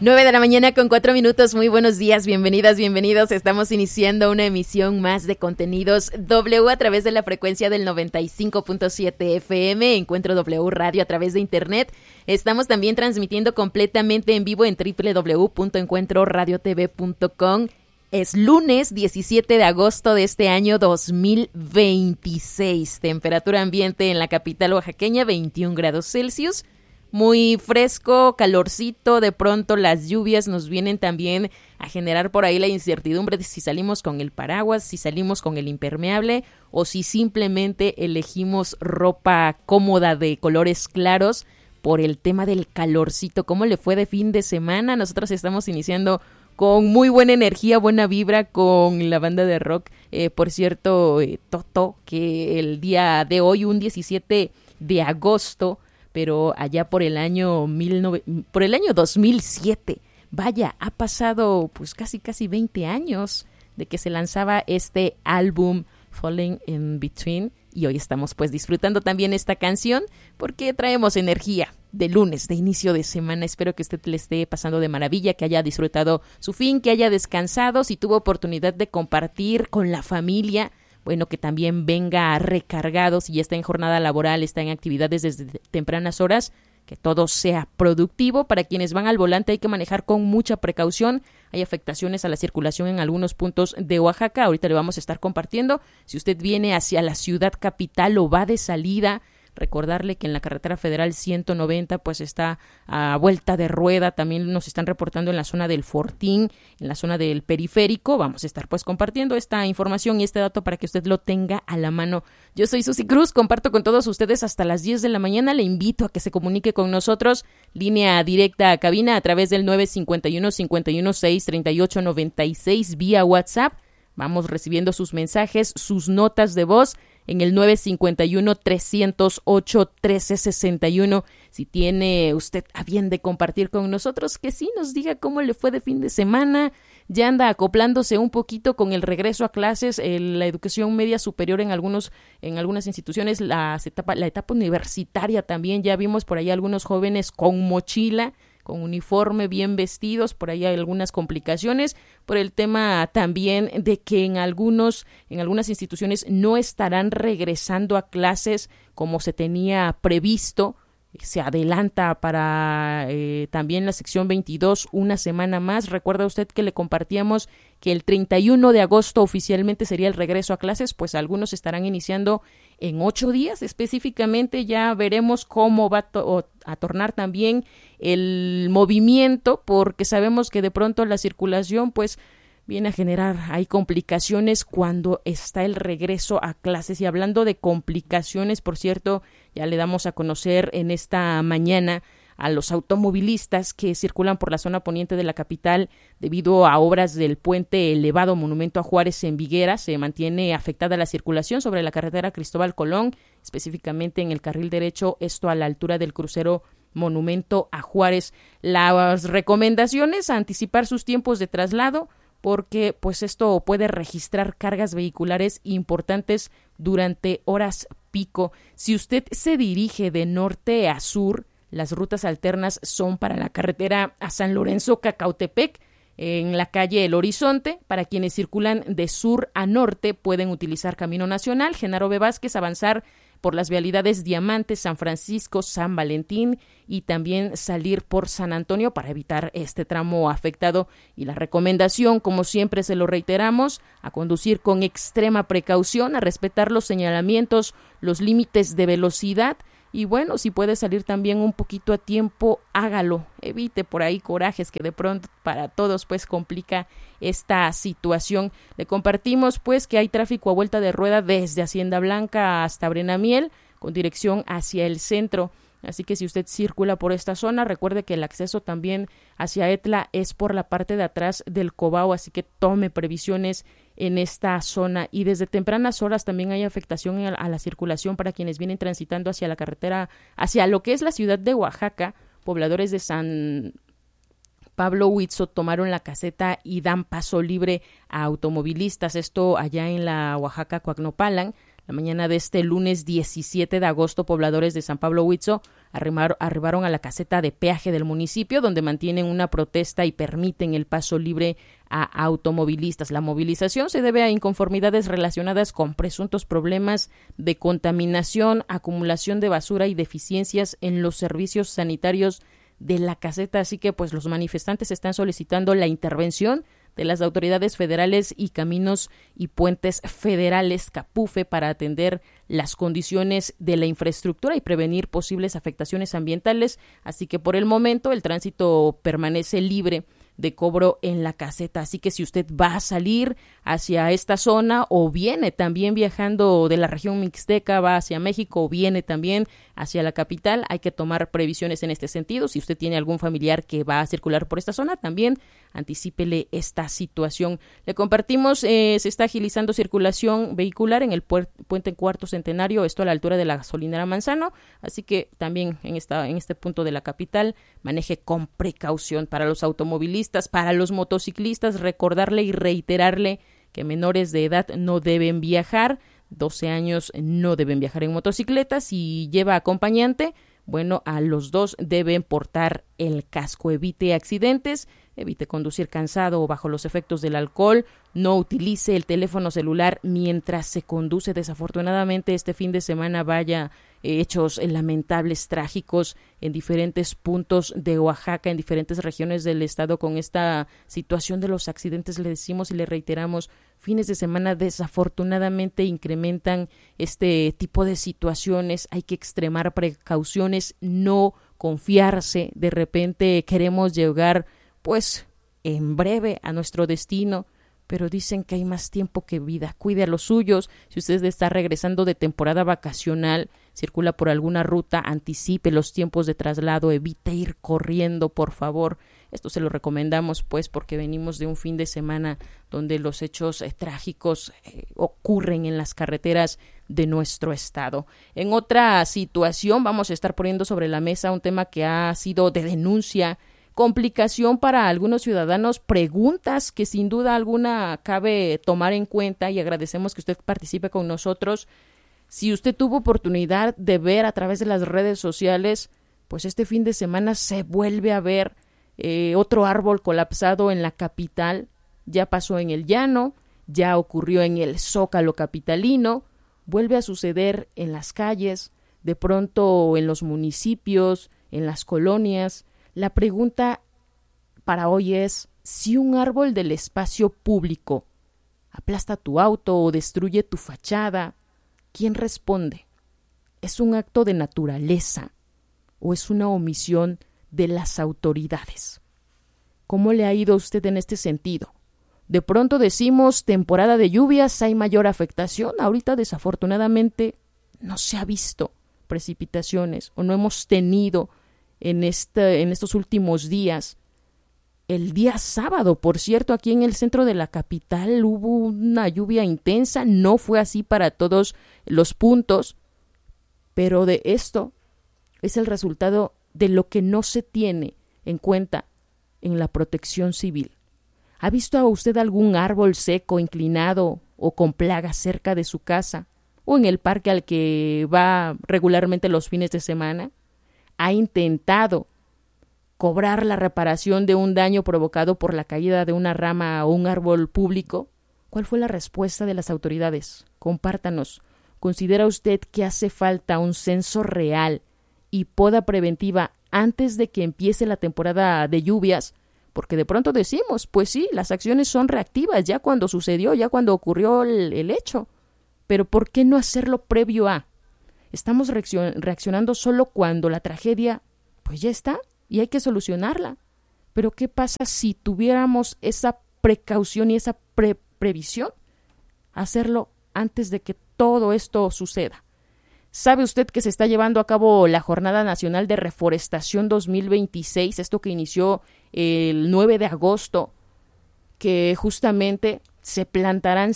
9 de la mañana con 4 minutos. Muy buenos días, bienvenidas, bienvenidos. Estamos iniciando una emisión más de Contenidos W a través de la frecuencia del 95.7 FM, Encuentro W Radio a través de internet. Estamos también transmitiendo completamente en vivo en www.encuentroradiotv.com. Es lunes 17 de agosto de este año 2026. Temperatura ambiente en la capital oaxaqueña, 21 grados Celsius. Muy fresco, calorcito, de pronto las lluvias nos vienen también a generar por ahí la incertidumbre de si salimos con el paraguas, si salimos con el impermeable o si simplemente elegimos ropa cómoda de colores claros por el tema del calorcito. ¿Cómo le fue de fin de semana? Nosotros estamos iniciando con muy buena energía, buena vibra con la banda de rock. Por cierto, Toto, que el día de hoy, un 17 de agosto, pero allá por el año 2007. Vaya, ha pasado pues casi 20 años de que se lanzaba este álbum Falling in Between, y hoy estamos pues disfrutando también esta canción porque traemos energía de lunes, de inicio de semana. Espero que usted le esté pasando de maravilla, que haya disfrutado su fin, que haya descansado, si tuvo oportunidad de compartir con la familia, bueno, que también venga recargado, si ya está en jornada laboral, está en actividades desde tempranas horas, que todo sea productivo. Para quienes van al volante hay que manejar con mucha precaución. Hay afectaciones a la circulación en algunos puntos de Oaxaca, ahorita le vamos a estar compartiendo. Si usted viene hacia la ciudad capital o va de salida, recordarle que en la carretera federal 190 pues está a vuelta de rueda. También nos están reportando en la zona del Fortín, en la zona del periférico. Vamos a estar pues compartiendo esta información y este dato para que usted lo tenga a la mano. Yo soy Susi Cruz, comparto con todos ustedes hasta las 10 de la mañana. Le invito a que se comunique con nosotros, línea directa a cabina a través del 951-516-3896 vía WhatsApp. Vamos recibiendo sus mensajes, sus notas de voz en el 951-308-1361. Si tiene usted a bien de compartir con nosotros, que sí nos diga cómo le fue de fin de semana. Ya anda acoplándose un poquito con el regreso a clases, la educación media superior en algunas instituciones, la etapa universitaria también. Ya vimos por ahí algunos jóvenes con mochila, con uniforme, bien vestidos. Por ahí hay algunas complicaciones por el tema también de que en algunas instituciones no estarán regresando a clases como se tenía previsto. Se adelanta para también la sección 22 una semana más. Recuerda usted que le compartíamos que el 31 de agosto oficialmente sería el regreso a clases, pues algunos estarán iniciando en 8 días específicamente. Ya veremos cómo va a tornar también el movimiento, porque sabemos que de pronto la circulación pues viene a generar hay complicaciones cuando está el regreso a clases. Y hablando de complicaciones, por cierto, ya le damos a conocer en esta mañana a los automovilistas que circulan por la zona poniente de la capital debido a obras del puente elevado Monumento a Juárez en Viguera. Se mantiene afectada la circulación sobre la carretera Cristóbal Colón, específicamente en el carril derecho, esto a la altura del crucero Monumento a Juárez. Las recomendaciones: anticipar sus tiempos de traslado, porque pues esto puede registrar cargas vehiculares importantes durante horas pico. Si usted se dirige de norte a sur, las rutas alternas son para la carretera a San Lorenzo Cacautepec, en la calle El Horizonte. Para quienes circulan de sur a norte pueden utilizar Camino Nacional Genaro B. Vázquez, avanzar por las vialidades Diamante, San Francisco, San Valentín y también salir por San Antonio para evitar este tramo afectado. Y la recomendación, como siempre se lo reiteramos, a conducir con extrema precaución, a respetar los señalamientos, los límites de velocidad. Y bueno, si puede salir también un poquito a tiempo, hágalo. Evite por ahí corajes que de pronto para todos pues complica esta situación. Le compartimos pues que hay tráfico a vuelta de rueda desde Hacienda Blanca hasta Brenamiel con dirección hacia el centro. Así que si usted circula por esta zona, recuerde que el acceso también hacia Etla es por la parte de atrás del Cobao, así que tome previsiones en esta zona. Y desde tempranas horas también hay afectación a la circulación para quienes vienen transitando hacia la carretera, hacia lo que es la ciudad de Oaxaca. Pobladores de San Pablo Huitzo tomaron la caseta y dan paso libre a automovilistas, esto allá en la Oaxaca Coacnopalan. La mañana de este lunes 17 de agosto, pobladores de San Pablo Huizo arribaron a la caseta de peaje del municipio, donde mantienen una protesta y permiten el paso libre a automovilistas. La movilización se debe a inconformidades relacionadas con presuntos problemas de contaminación, acumulación de basura y deficiencias en los servicios sanitarios de la caseta. Así que pues los manifestantes están solicitando la intervención de las autoridades federales y Caminos y Puentes Federales, CAPUFE, para atender las condiciones de la infraestructura y prevenir posibles afectaciones ambientales. Así que por el momento el tránsito permanece libre de cobro en la caseta. Así que si usted va a salir hacia esta zona o viene también viajando de la región mixteca, va hacia México o viene también hacia la capital, hay que tomar previsiones en este sentido. Si usted tiene algún familiar que va a circular por esta zona, también anticípele esta situación. Le compartimos, se está agilizando circulación vehicular en el puente Cuarto Centenario, esto a la altura de la gasolinera Manzano, así que también en este punto de la capital maneje con precaución. Para los automovilistas, para los motociclistas, recordarle y reiterarle que menores de edad no deben viajar, 12 años no deben viajar en motocicleta. Si lleva acompañante, bueno, a los dos deben portar el casco. Evite accidentes, evite conducir cansado o bajo los efectos del alcohol, no utilice el teléfono celular mientras se conduce. Desafortunadamente este fin de semana vaya hechos lamentables, trágicos en diferentes puntos de Oaxaca, en diferentes regiones del estado con esta situación de los accidentes. Le decimos y le reiteramos, fines de semana desafortunadamente incrementan este tipo de situaciones. Hay que extremar precauciones, no confiarse. De repente queremos llegar pues en breve a nuestro destino, pero dicen que hay más tiempo que vida. Cuide a los suyos. Si usted está regresando de temporada vacacional, circula por alguna ruta, anticipe los tiempos de traslado, evite ir corriendo, por favor. Esto se lo recomendamos pues porque venimos de un fin de semana donde los hechos trágicos ocurren en las carreteras de nuestro estado. En otra situación vamos a estar poniendo sobre la mesa un tema que ha sido de denuncia, complicación para algunos ciudadanos, preguntas que sin duda alguna cabe tomar en cuenta y agradecemos que usted participe con nosotros. Si usted tuvo oportunidad de ver a través de las redes sociales, pues este fin de semana se vuelve a ver otro árbol colapsado en la capital. Ya pasó en el Llano, ya ocurrió en el Zócalo capitalino, vuelve a suceder en las calles, de pronto en los municipios, en las colonias. La pregunta para hoy es, si un árbol del espacio público aplasta tu auto o destruye tu fachada, ¿quién responde? ¿Es un acto de naturaleza o es una omisión de las autoridades? ¿Cómo le ha ido a usted en este sentido? De pronto decimos temporada de lluvias, hay mayor afectación. Ahorita desafortunadamente no se ha visto precipitaciones o no hemos tenido en estos últimos días. El día sábado, por cierto, aquí en el centro de la capital hubo una lluvia intensa, no fue así para todos los puntos, pero de esto es el resultado de lo que no se tiene en cuenta en la protección civil. ¿Ha visto a usted algún árbol seco, inclinado o con plagas cerca de su casa o en el parque al que va regularmente los fines de semana? ¿Ha intentado cobrar la reparación de un daño provocado por la caída de una rama o un árbol público? ¿Cuál fue la respuesta de las autoridades? Compártanos. ¿Considera usted que hace falta un censo real y poda preventiva antes de que empiece la temporada de lluvias? Porque de pronto decimos, pues sí, las acciones son reactivas ya cuando sucedió, ya cuando ocurrió el hecho. Pero ¿por qué no hacerlo previo a? Estamos reaccionando solo cuando la tragedia pues ya está y hay que solucionarla. Pero ¿qué pasa si tuviéramos esa precaución y esa previsión? Hacerlo antes de que todo esto suceda. ¿Sabe usted que se está llevando a cabo la Jornada Nacional de Reforestación 2026? Esto que inició el 9 de agosto, que justamente se plantarán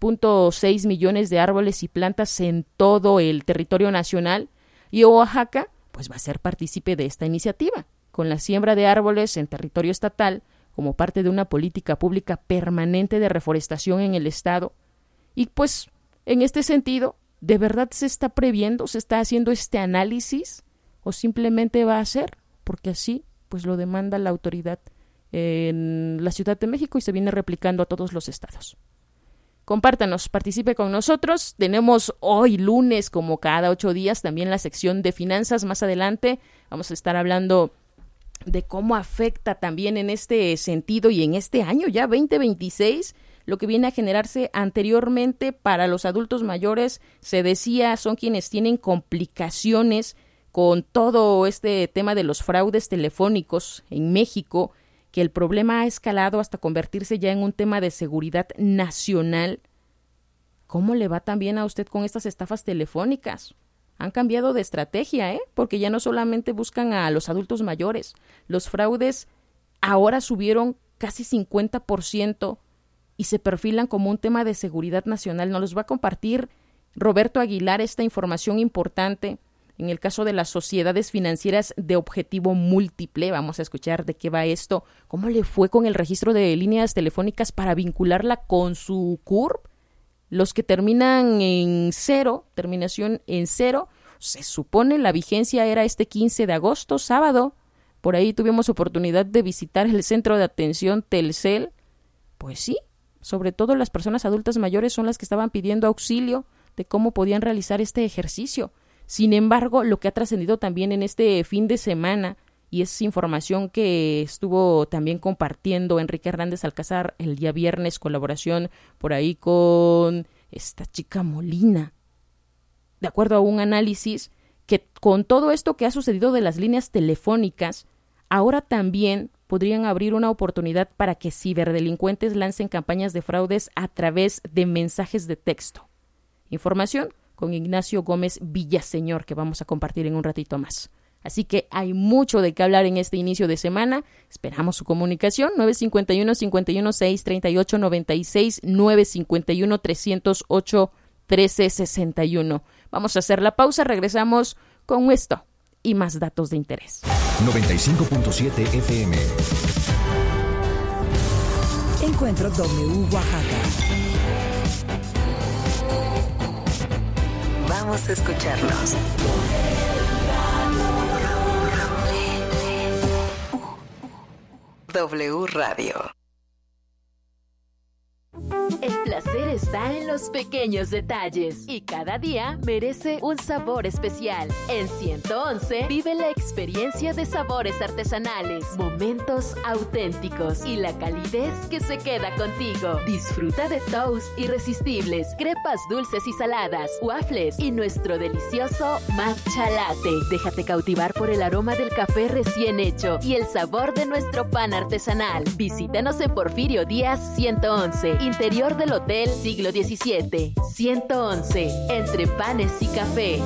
6.6 millones de árboles y plantas en todo el territorio nacional, y Oaxaca pues va a ser partícipe de esta iniciativa, con la siembra de árboles en territorio estatal como parte de una política pública permanente de reforestación en el estado. Y pues en este sentido ¿De verdad se está previendo, se está haciendo este análisis o simplemente va a ser porque así pues lo demanda la autoridad en la Ciudad de México y se viene replicando a todos los estados? Compártanos, participe con nosotros. Tenemos hoy lunes, como cada 8 días, también la sección de finanzas. Más adelante vamos a estar hablando de cómo afecta también en este sentido y en este año ya 2026 lo que viene a generarse anteriormente para los adultos mayores. Se decía, son quienes tienen complicaciones con todo este tema de los fraudes telefónicos en México, que el problema ha escalado hasta convertirse ya en un tema de seguridad nacional. ¿Cómo le va también a usted con estas estafas telefónicas? Han cambiado de estrategia, porque ya no solamente buscan a los adultos mayores. Los fraudes ahora subieron casi 50% y se perfilan como un tema de seguridad nacional. Nos los va a compartir Roberto Aguilar esta información importante. En el caso de las sociedades financieras de objetivo múltiple, vamos a escuchar de qué va esto, cómo le fue con el registro de líneas telefónicas para vincularla con su CURP. Los que terminan en 0, terminación en 0, se supone la vigencia era este 15 de agosto, sábado. Por ahí tuvimos oportunidad de visitar el centro de atención Telcel. Pues sí, sobre todo las personas adultas mayores son las que estaban pidiendo auxilio de cómo podían realizar este ejercicio. Sin embargo, lo que ha trascendido también en este fin de semana, y es información que estuvo también compartiendo Enrique Hernández Alcázar el día viernes, colaboración por ahí con esta chica Molina, de acuerdo a un análisis, que con todo esto que ha sucedido de las líneas telefónicas, ahora también podrían abrir una oportunidad para que ciberdelincuentes lancen campañas de fraudes a través de mensajes de texto. Información con Ignacio Gómez Villaseñor, que vamos a compartir en un ratito más. Así que hay mucho de qué hablar en este inicio de semana. Esperamos su comunicación, 951-516-3896, 951-308-1361. Vamos a hacer la pausa, regresamos con esto y más datos de interés. 95.7 FM. Encuentro W Oaxaca. Vamos a escucharlos. W Radio. El placer está en los pequeños detalles y cada día merece un sabor especial. En 111 vive la experiencia de sabores artesanales, momentos auténticos y la calidez que se queda contigo. Disfruta de toast irresistibles, crepas dulces y saladas, waffles y nuestro delicioso matcha latte. Déjate cautivar por el aroma del café recién hecho y el sabor de nuestro pan artesanal. Visítanos en Porfirio Díaz 111, interior del Hotel Siglo XVII. 111, entre panes y café.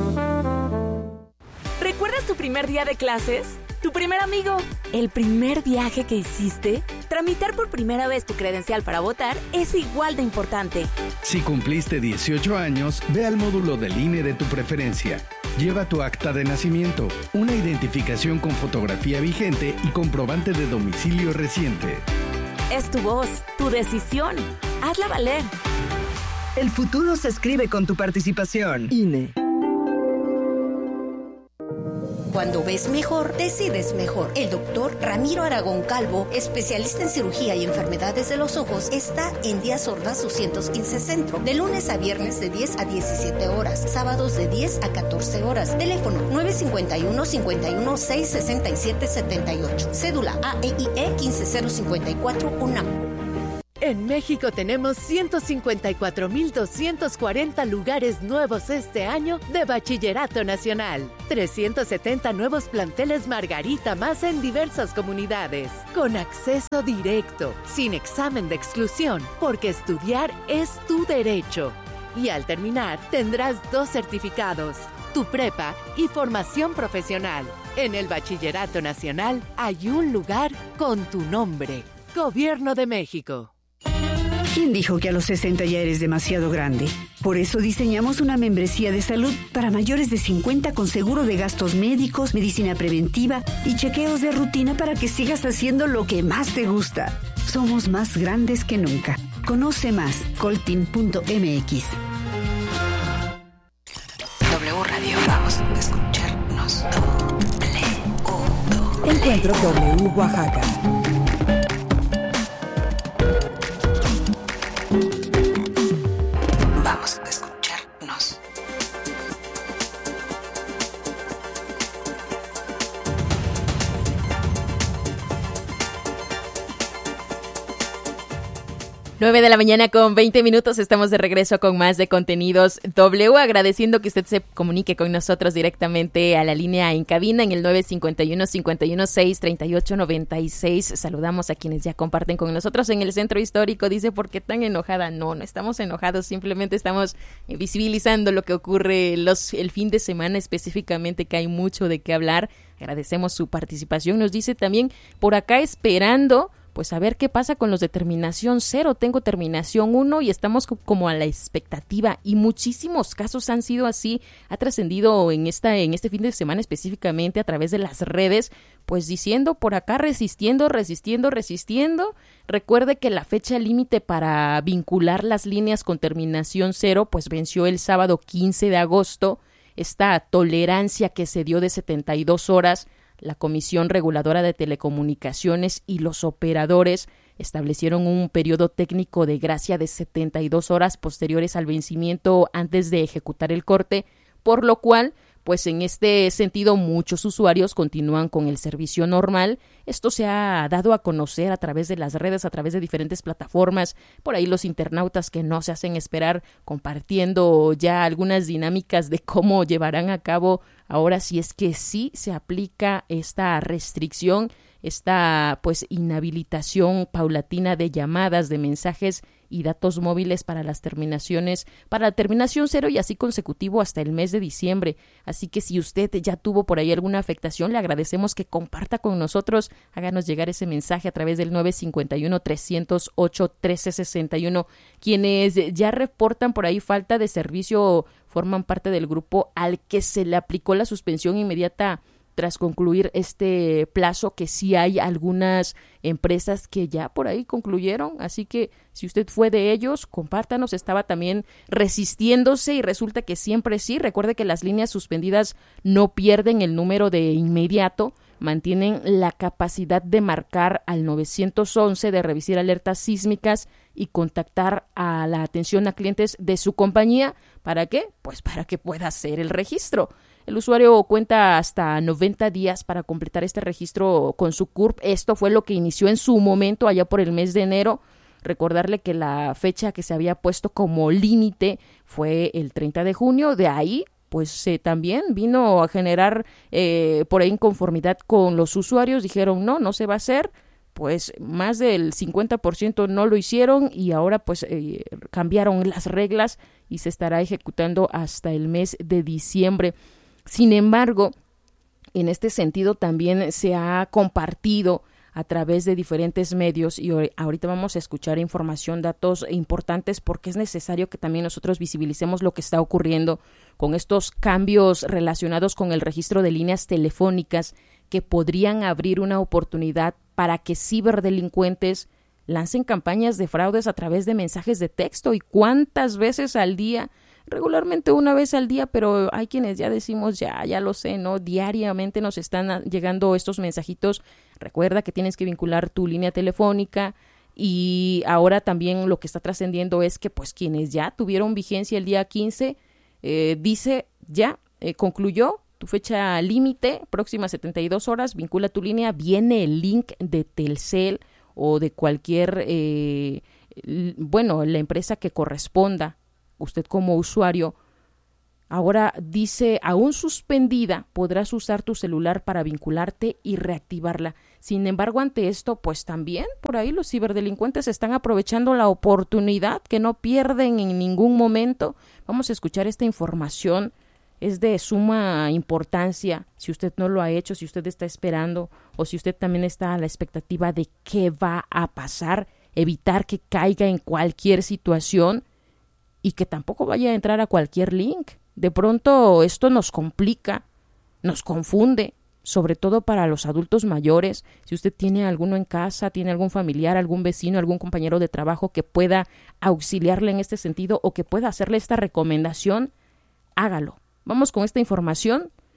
¿Recuerdas tu primer día de clases? ¿Tu primer amigo? ¿El primer viaje que hiciste? Tramitar por primera vez tu credencial para votar es igual de importante. Si cumpliste 18 años, ve al módulo del INE de tu preferencia. Lleva tu acta de nacimiento, una identificación con fotografía vigente y comprobante de domicilio reciente. Es tu voz, tu decisión. Hazla valer. El futuro se escribe con tu participación. INE. Cuando ves mejor, decides mejor. El doctor Ramiro Aragón Calvo, especialista en cirugía y enfermedades de los ojos, está en Díaz Ordaz 215 Centro, de lunes a viernes de 10 a 17 horas, sábados de 10 a 14 horas. Teléfono 951-516-6778. Cédula AEIE 15054 UNAM. En México tenemos 154,240 lugares nuevos este año de Bachillerato Nacional. 370 nuevos planteles Margarita más en diversas comunidades. Con acceso directo, sin examen de exclusión, porque estudiar es tu derecho. Y al terminar, tendrás 2 certificados, tu prepa y formación profesional. En el Bachillerato Nacional hay un lugar con tu nombre. Gobierno de México. ¿Quién dijo que a los 60 ya eres demasiado grande? Por eso diseñamos una membresía de salud para mayores de 50 con seguro de gastos médicos, medicina preventiva y chequeos de rutina para que sigas haciendo lo que más te gusta. Somos más grandes que nunca. Conoce más, coltin.mx. Centro W Oaxaca. Vamos a escucharnos. Nueve de la mañana con 20 minutos, estamos de regreso con más de Contenidos W, agradeciendo que usted se comunique con nosotros directamente a la línea en cabina en el 951-516-3896. Saludamos a quienes ya comparten con nosotros en el Centro Histórico. Dice, ¿por qué tan enojada? No estamos enojados, simplemente estamos visibilizando lo que ocurre el fin de semana específicamente, que hay mucho de qué hablar. Agradecemos su participación. Nos dice también, por acá esperando pues a ver qué pasa con los de terminación 0. Tengo terminación 1 y estamos como a la expectativa, y muchísimos casos han sido así. Ha trascendido en este fin de semana específicamente a través de las redes, pues diciendo por acá resistiendo. Recuerde que la fecha límite para vincular las líneas con terminación 0 pues venció el sábado 15 de agosto. Esta tolerancia que se dio de 72 horas, la Comisión Reguladora de Telecomunicaciones y los operadores establecieron un periodo técnico de gracia de 72 horas posteriores al vencimiento antes de ejecutar el corte, por lo cual, pues en este sentido, muchos usuarios continúan con el servicio normal. Esto se ha dado a conocer a través de las redes, a través de diferentes plataformas. Por ahí los internautas que no se hacen esperar, compartiendo ya algunas dinámicas de cómo llevarán a cabo ahora si es que sí se aplica esta restricción, esta pues inhabilitación paulatina de llamadas, de mensajes y datos móviles para la terminación 0 y así consecutivo hasta el mes de diciembre. Así que si usted ya tuvo por ahí alguna afectación, le agradecemos que comparta con nosotros, háganos llegar ese mensaje a través del 951-308-1361. Quienes ya reportan por ahí falta de servicio forman parte del grupo al que se le aplicó la suspensión inmediata tras concluir este plazo, que sí hay algunas empresas que ya por ahí concluyeron, así que si usted fue de ellos, compártanos. Estaba también resistiéndose y resulta que siempre sí. Recuerde que las líneas suspendidas no pierden el número de inmediato, mantienen la capacidad de marcar al 911, de recibir alertas sísmicas y contactar a la atención a clientes de su compañía. ¿Para qué? Pues para que pueda hacer el registro. El usuario cuenta hasta 90 días para completar este registro con su CURP. Esto fue lo que inició en su momento allá por el mes de enero. Recordarle que la fecha que se había puesto como límite fue el 30 de junio. De ahí, pues también vino a generar por ahí inconformidad con los usuarios. Dijeron, no se va a hacer. Pues más del 50% no lo hicieron y ahora pues cambiaron las reglas y se estará ejecutando hasta el mes de diciembre. Sin embargo, en este sentido también se ha compartido a través de diferentes medios y ahorita vamos a escuchar información, datos importantes, porque es necesario que también nosotros visibilicemos lo que está ocurriendo con estos cambios relacionados con el registro de líneas telefónicas que podrían abrir una oportunidad para que ciberdelincuentes lancen campañas de fraudes a través de mensajes de texto. ¿Y cuántas veces al día? Regularmente una vez al día, pero hay quienes ya decimos, ya lo sé, ¿no? Diariamente nos están llegando estos mensajitos. Recuerda que tienes que vincular tu línea telefónica, y ahora también lo que está trascendiendo es que pues quienes ya tuvieron vigencia el día 15, dice ya concluyó tu fecha límite, próximas 72 horas, vincula tu línea, viene el link de Telcel o de cualquier, la empresa que corresponda. Usted como usuario, ahora dice, aún suspendida, podrás usar tu celular para vincularte y reactivarla. Sin embargo, ante esto, pues también por ahí los ciberdelincuentes están aprovechando la oportunidad que no pierden en ningún momento. Vamos a escuchar esta información. Es de suma importancia. Si usted no lo ha hecho, si usted está esperando o si usted también está a la expectativa de qué va a pasar, evitar que caiga en cualquier situación y que tampoco vaya a entrar a cualquier link. De pronto esto nos complica, nos confunde, sobre todo para los adultos mayores. Si usted tiene alguno en casa, tiene algún familiar, algún vecino, algún compañero de trabajo que pueda auxiliarle en este sentido o que pueda hacerle esta recomendación, hágalo. Vamos con esta información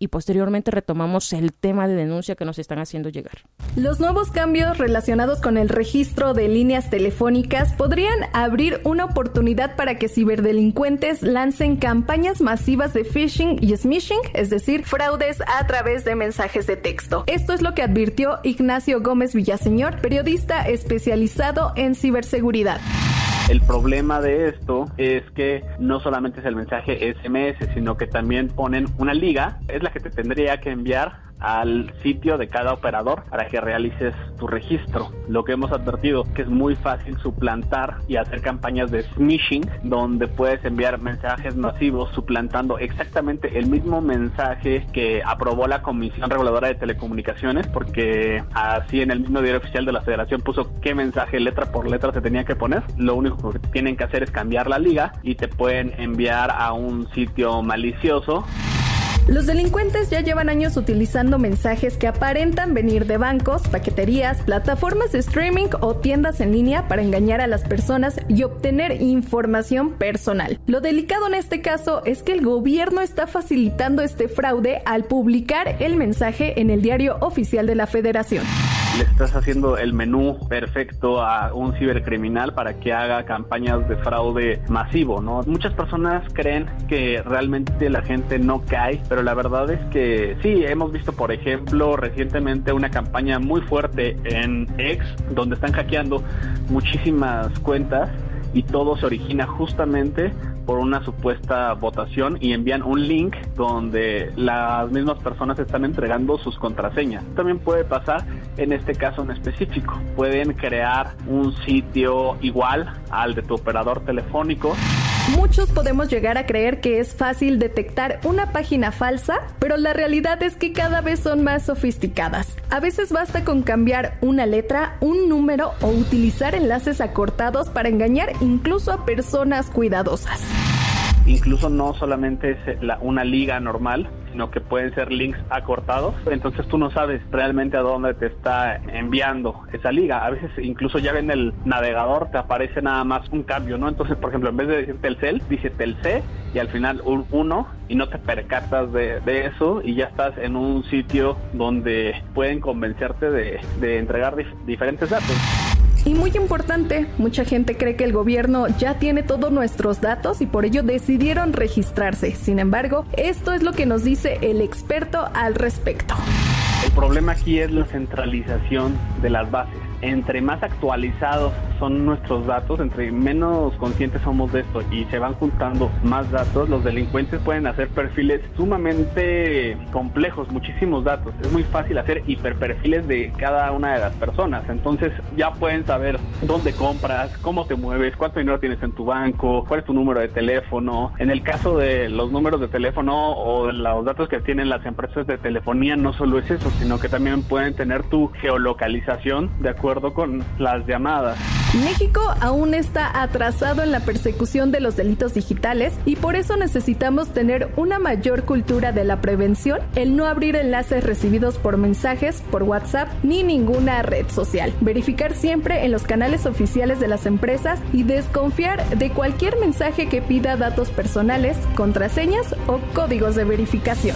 y posteriormente retomamos el tema de denuncia que nos están haciendo llegar. Los nuevos cambios relacionados con el registro de líneas telefónicas podrían abrir una oportunidad para que ciberdelincuentes lancen campañas masivas de phishing y smishing, es decir, fraudes a través de mensajes de texto. Esto es lo que advirtió Ignacio Gómez Villaseñor, periodista especializado en ciberseguridad. El problema de esto es que no solamente es el mensaje SMS, sino que también ponen una liga, es la que te tendría que enviar al sitio de cada operador para que realices tu registro. Lo que hemos advertido que es muy fácil suplantar y hacer campañas de smishing, donde puedes enviar mensajes masivos suplantando exactamente el mismo mensaje que aprobó la Comisión Reguladora de Telecomunicaciones, porque así en el mismo diario oficial de la Federación puso qué mensaje letra por letra se tenía que poner. Lo único que tienen que hacer es cambiar la liga y te pueden enviar a un sitio malicioso. Los delincuentes ya llevan años utilizando mensajes que aparentan venir de bancos, paqueterías, plataformas de streaming o tiendas en línea para engañar a las personas y obtener información personal. Lo delicado en este caso es que el gobierno está facilitando este fraude al publicar el mensaje en el diario oficial de la Federación. Le estás haciendo el menú perfecto a un cibercriminal para que haga campañas de fraude masivo, ¿no? Muchas personas creen que realmente la gente no cae, pero la verdad es que sí, hemos visto, por ejemplo, recientemente una campaña muy fuerte en X, donde están hackeando muchísimas cuentas y todo se origina justamente por una supuesta votación y envían un link donde las mismas personas están entregando sus contraseñas. También puede pasar en este caso en específico. Pueden crear un sitio igual al de tu operador telefónico. Muchos podemos llegar a creer que es fácil detectar una página falsa, pero la realidad es que cada vez son más sofisticadas. A veces basta con cambiar una letra, un número o utilizar enlaces acortados para engañar incluso a personas cuidadosas. Incluso no solamente es una liga normal, sino que pueden ser links acortados. Entonces tú no sabes realmente a dónde te está enviando esa liga. A veces incluso ya en el navegador te aparece nada más un cambio, ¿no? Entonces, por ejemplo, en vez de decir Telcel, dice Telce y al final un 1 y no te percatas de eso y ya estás en un sitio donde pueden convencerte de entregar diferentes datos. Y muy importante, mucha gente cree que el gobierno ya tiene todos nuestros datos y por ello decidieron registrarse. Sin embargo, esto es lo que nos dice el experto al respecto. El problema aquí es la centralización de las bases. Entre más actualizados son nuestros datos, entre menos conscientes somos de esto y se van juntando más datos, los delincuentes pueden hacer perfiles sumamente complejos, muchísimos datos. Es muy fácil hacer hiperperfiles de cada una de las personas. Entonces ya pueden saber dónde compras, cómo te mueves, cuánto dinero tienes en tu banco, cuál es tu número de teléfono. En el caso de los números de teléfono o los datos que tienen las empresas de telefonía, no solo es eso, sino que también pueden tener tu geolocalización de acuerdo con las llamadas. México aún está atrasado en la persecución de los delitos digitales y por eso necesitamos tener una mayor cultura de la prevención, el no abrir enlaces recibidos por mensajes, por WhatsApp ni ninguna red social. Verificar siempre en los canales oficiales de las empresas y desconfiar de cualquier mensaje que pida datos personales, contraseñas o códigos de verificación.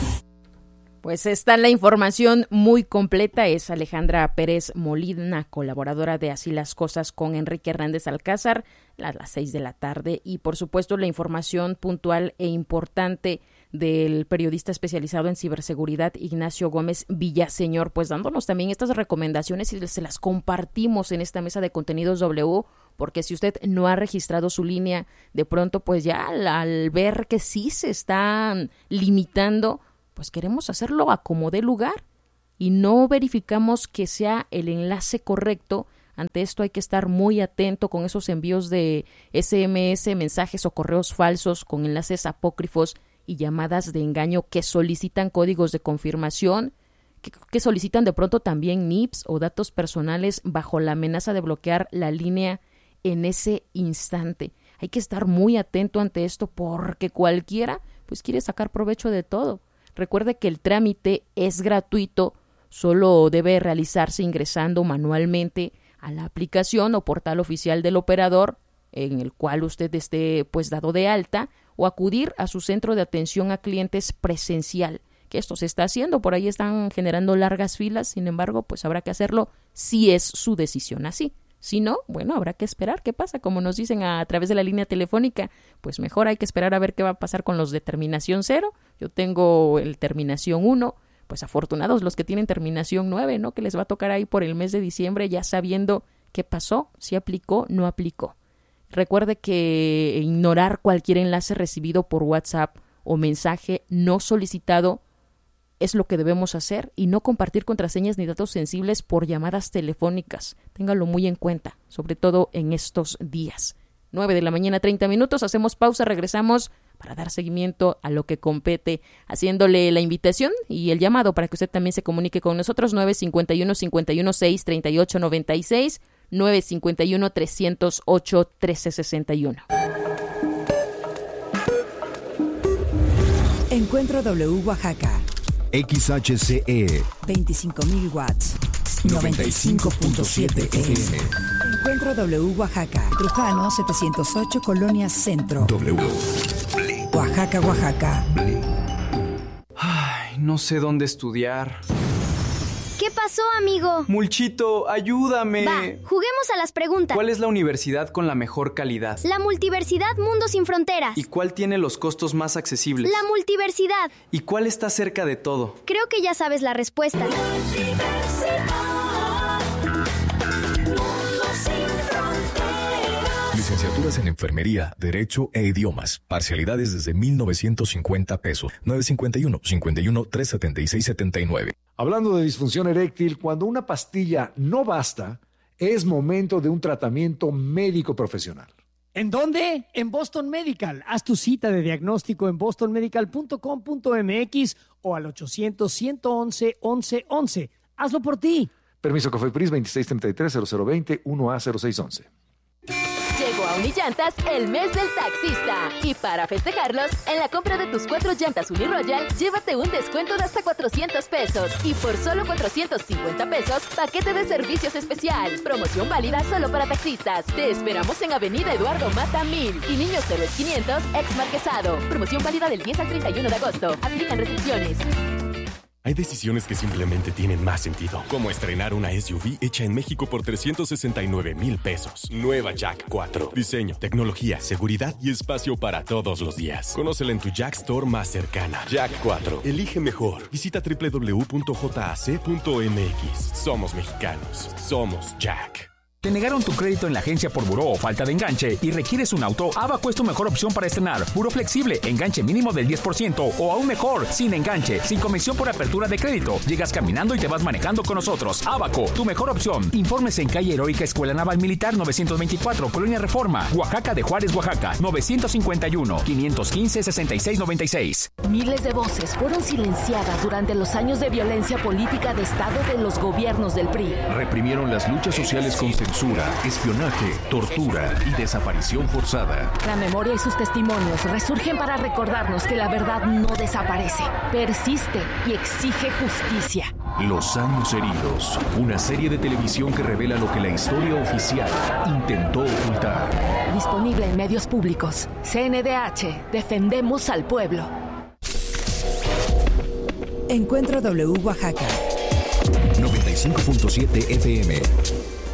Pues está la información muy completa. Es Alejandra Pérez Molina, colaboradora de Así las Cosas con Enrique Hernández Alcázar, a las 6 de la tarde. Y por supuesto la información puntual e importante del periodista especializado en ciberseguridad Ignacio Gómez Villaseñor, pues dándonos también estas recomendaciones y se las compartimos en esta mesa de contenidos W, porque si usted no ha registrado su línea, de pronto pues ya al ver que sí se están limitando, pues queremos hacerlo a como dé lugar y no verificamos que sea el enlace correcto. Ante esto hay que estar muy atento con esos envíos de SMS, mensajes o correos falsos con enlaces apócrifos y llamadas de engaño que solicitan códigos de confirmación, que solicitan de pronto también NIPs o datos personales bajo la amenaza de bloquear la línea en ese instante. Hay que estar muy atento ante esto porque cualquiera pues quiere sacar provecho de todo. Recuerde que el trámite es gratuito, solo debe realizarse ingresando manualmente a la aplicación o portal oficial del operador en el cual usted esté pues dado de alta o acudir a su centro de atención a clientes presencial que esto se está haciendo. Por ahí están generando largas filas, sin embargo, pues habrá que hacerlo si es su decisión así. Si no, bueno, habrá que esperar qué pasa. Como nos dicen a través de la línea telefónica, pues mejor hay que esperar a ver qué va a pasar con los de terminación 0. Yo tengo el terminación 1, pues afortunados los que tienen terminación 9, ¿no? Que les va a tocar ahí por el mes de diciembre ya sabiendo qué pasó, si aplicó, no aplicó. Recuerde que ignorar cualquier enlace recibido por WhatsApp o mensaje no solicitado es lo que debemos hacer y no compartir contraseñas ni datos sensibles por llamadas telefónicas. Téngalo muy en cuenta, sobre todo en estos días. 9:30 a.m, hacemos pausa, regresamos para dar seguimiento a lo que compete, haciéndole la invitación y el llamado para que usted también se comunique con nosotros. 951-516-3896, 951-308-1361. Encuentro W Oaxaca. XHCE 25.000 watts. 95.7 FM. Encuentro W Oaxaca. Trujano 708, Colonia Centro. W. Oaxaca, Oaxaca. Ay, no sé dónde estudiar. ¿Qué pasó, amigo? Mulchito, ayúdame. Va, juguemos a las preguntas. ¿Cuál es la universidad con la mejor calidad? La Multiversidad Mundo Sin Fronteras. ¿Y cuál tiene los costos más accesibles? La Multiversidad. ¿Y cuál está cerca de todo? Creo que ya sabes la respuesta. Licenciaturas en Enfermería, Derecho e Idiomas. Parcialidades desde 1,950 pesos. 951-376-7679. Hablando de disfunción eréctil, cuando una pastilla no basta, es momento de un tratamiento médico profesional. ¿En dónde? En Boston Medical. Haz tu cita de diagnóstico en bostonmedical.com.mx o al 800-111-1111. Hazlo por ti. Permiso COFEPRIS 2633-0020 1A0611. Llegó a Unillantas el mes del taxista. Y para festejarlos, en la compra de tus 4 llantas Uniroyal, llévate un descuento de hasta 400 pesos. Y por solo 450 pesos, paquete de servicios especial. Promoción válida solo para taxistas. Te esperamos en Avenida Eduardo Mata 1000 y Niños Héroes 500, ex Marquesado. Promoción válida del 10 al 31 de agosto. Aplican restricciones. Hay decisiones que simplemente tienen más sentido, como estrenar una SUV hecha en México por 369,000 pesos. Nueva Jack 4. Diseño, tecnología, seguridad y espacio para todos los días. Conócela en tu Jack Store más cercana. Jack 4. Elige mejor. Visita www.jac.mx. Somos mexicanos. Somos Jack. ¿Te negaron tu crédito en la agencia por buró o falta de enganche y requieres un auto? Abaco es tu mejor opción para estrenar. Buró flexible, enganche mínimo del 10% o aún mejor, sin enganche, sin comisión por apertura de crédito. Llegas caminando y te vas manejando con nosotros. Abaco, tu mejor opción. Informes en calle Heroica Escuela Naval Militar 924, Colonia Reforma, Oaxaca de Juárez, Oaxaca, 951-515-6696. Miles de voces fueron silenciadas durante los años de violencia política de Estado de los gobiernos del PRI. Reprimieron las luchas sociales con censura, espionaje, tortura y desaparición forzada. La memoria y sus testimonios resurgen para recordarnos que la verdad no desaparece, persiste y exige justicia. Los años heridos, una serie de televisión que revela lo que la historia oficial intentó ocultar. Disponible en medios públicos. CNDH, defendemos al pueblo. Encuentro W Oaxaca. 95.7 FM.